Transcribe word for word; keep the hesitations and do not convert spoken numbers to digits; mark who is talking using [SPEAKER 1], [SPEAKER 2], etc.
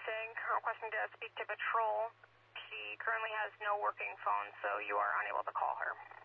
[SPEAKER 1] Mustang, requesting to speak to patrol. She currently has no working phone, so you are unable to call her.